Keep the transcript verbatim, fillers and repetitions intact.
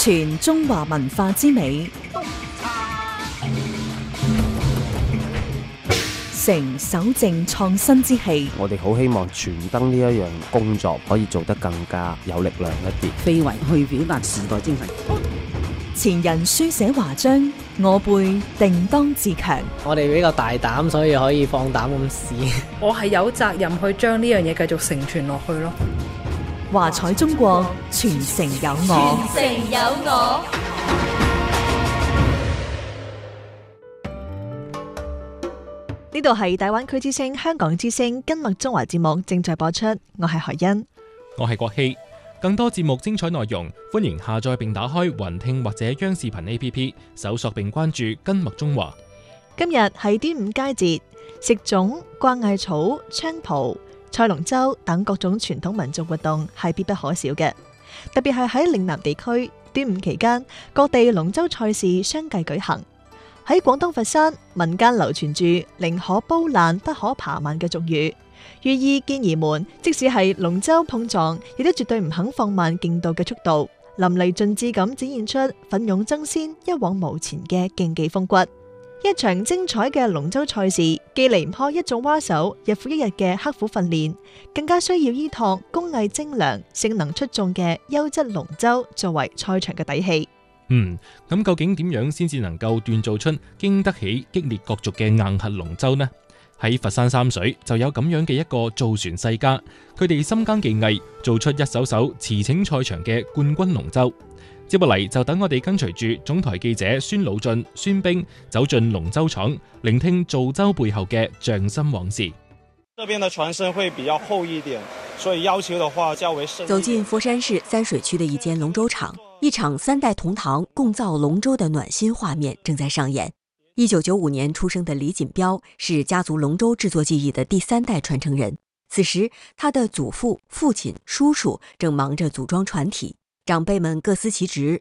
傳中華文化之美，承守正創新之氣。 我哋好希望傳燈呢一樣工作可以做得更加有力量一啲， 非遺去表達時代精神。 前人書寫華章，我輩定當自強。 我哋比較大膽，所以可以放膽咁試。 我係有責任去將呢樣嘢繼續承傳落去咯。 華彩中國，傳承有我。 傳承有我。 呢度係大灣區之聲、香港之聲金麥中華節目正在播出，我係何欣， 我係國希。更多節目精彩內容，歡迎下載並打開雲聽或者央視頻 A P P， 搜索並關注金麥中華。 今日係端午佳節，食粽、掛艾草、菖蒲、賽龍舟等各種傳統民族活動係必不可少嘅。特別係喺嶺南地區，端午期間各地龍舟賽事相繼舉行。喺廣東佛山，民間流傳住寧可煲爛不可扒慢嘅俗語，寓意健兒們即使係龍舟碰撞，亦都絕對唔肯放慢競度嘅速度，淋漓盡致咁展現出奮勇爭先、一往無前嘅競技風骨。一場精彩嘅龍舟賽事，既離唔開一眾蛙手日復一日嘅刻苦訓練，更加需要依託工藝精良、性能出眾嘅優質龍舟作為賽場嘅底氣。 嗯，咁究竟點樣先至能夠鍛造出經得起激烈角逐嘅硬核龍舟呢？喺佛山三水就有咁樣嘅一個造船世家，佢哋深耕技藝，做出一艘艘馳騁賽場嘅冠軍龍舟。接落嚟就等我哋跟隨住總台記者孫魯俊、孫兵走進龍舟廠，聆聽造舟背後嘅匠心往事。 這邊的船身會比較厚一點，所以要求的話較為深。 走進佛山市三水區的一間龍舟廠，一場三代同堂共造龍舟的暖心畫面正在上演。一九九五年出生的李錦標是家族龍舟製作技藝的第三代傳承人。此時，他的祖父、父親、叔叔正忙着組裝船體，長輩們各司其職，